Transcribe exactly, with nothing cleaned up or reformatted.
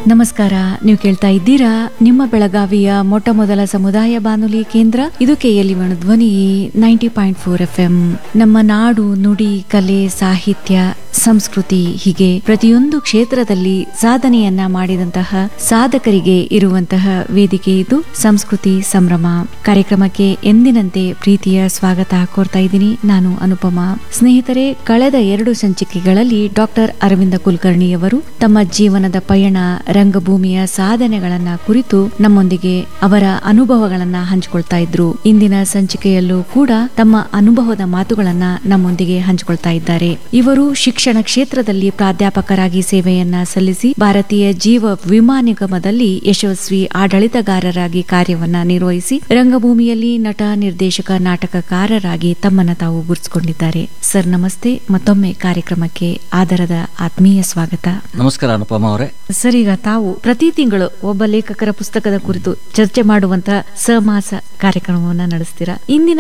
ನಮಸ್ಕಾರ. ನೀವು ಕೇಳ್ತಾ ಇದ್ದೀರಾ ನಿಮ್ಮ ಬೆಳಗಾವಿಯ ಮೊಟ್ಟ ಮೊದಲ ಸಮುದಾಯ ಬಾನುಲಿ ಕೇಂದ್ರ ಇದು ಕೆಎಲ್ಇ ಧ್ವನಿ ninety point four F M. ನಮ್ಮ ನಾಡು, ನುಡಿ, ಕಲೆ, ಸಾಹಿತ್ಯ, ಸಂಸ್ಕೃತಿ ಹೀಗೆ ಪ್ರತಿಯೊಂದು ಕ್ಷೇತ್ರದಲ್ಲಿ ಸಾಧನೆಯನ್ನ ಮಾಡಿದಂತಹ ಸಾಧಕರಿಗೆ ಇರುವಂತಹ ವೇದಿಕೆ ಇದು ಸಂಸ್ಕೃತಿ ಸಂಭ್ರಮ. ಕಾರ್ಯಕ್ರಮಕ್ಕೆ ಎಂದಿನಂತೆ ಪ್ರೀತಿಯ ಸ್ವಾಗತ ಕೋರ್ತಾ ಇದ್ದೀನಿ. ನಾನು ಅನುಪಮಾ. ಸ್ನೇಹಿತರೆ, ಕಳೆದ ಎರಡು ಸಂಚಿಕೆಗಳಲ್ಲಿ ಡಾಕ್ಟರ್ ಅರವಿಂದ ಕುಲಕರ್ಣಿಯವರು ತಮ್ಮ ಜೀವನದ ಪಯಣ, ರಂಗಭೂಮಿಯ ಸಾಧನೆಗಳನ್ನ ಕುರಿತು ನಮ್ಮೊಂದಿಗೆ ಅವರ ಅನುಭವಗಳನ್ನ ಹಂಚಿಕೊಳ್ತಾ ಇದ್ರು. ಇಂದಿನ ಸಂಚಿಕೆಯಲ್ಲೂ ಕೂಡ ತಮ್ಮ ಅನುಭವದ ಮಾತುಗಳನ್ನ ನಮ್ಮೊಂದಿಗೆ ಹಂಚಿಕೊಳ್ತಾ ಇದ್ದಾರೆ. ಇವರು ಶಿಕ್ಷಣ ಕ್ಷೇತ್ರದಲ್ಲಿ ಪ್ರಾಧ್ಯಾಪಕರಾಗಿ ಸೇವೆಯನ್ನ ಸಲ್ಲಿಸಿ ಭಾರತೀಯ ಜೀವ ವಿಮಾ ನಿಗಮದಲ್ಲಿ ಯಶಸ್ವಿ ಆಡಳಿತಗಾರರಾಗಿ ಕಾರ್ಯವನ್ನ ನಿರ್ವಹಿಸಿ ರಂಗಭೂಮಿಯಲ್ಲಿ ನಟ, ನಿರ್ದೇಶಕ, ನಾಟಕಕಾರರಾಗಿ ತಮ್ಮನ್ನ ತಾವು ಗುರುತಿಸಿಕೊಂಡಿದ್ದಾರೆ. ಸರ್ ನಮಸ್ತೆ. ಮತ್ತೊಮ್ಮೆ ಕಾರ್ಯಕ್ರಮಕ್ಕೆ ಆದರದ ಆತ್ಮೀಯ ಸ್ವಾಗತ. ನಮಸ್ಕಾರ ಅನುಪಮ ಅವರೇ. ಸರ್, ಈಗ ತಾವು ಪ್ರತಿ ತಿಂಗಳು ಒಬ್ಬ ಲೇಖಕರ ಪುಸ್ತಕದ ಕುರಿತು ಚರ್ಚೆ ಮಾಡುವಂತಹ ಸಮಾಸ ಕಾರ್ಯಕ್ರಮವನ್ನ ನಡೆಸ್ತೀರಾ. ಇಂದಿನ